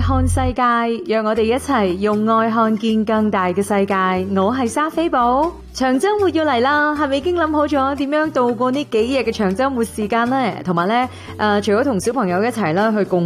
看世界，讓我哋一齊用愛看見更大嘅世界。我係莎菲寶，長週末要嚟啦，係咪已經諗好咗點樣度過呢幾日嘅長週末時間呢？同埋咧，除咗同小朋友一齊啦去共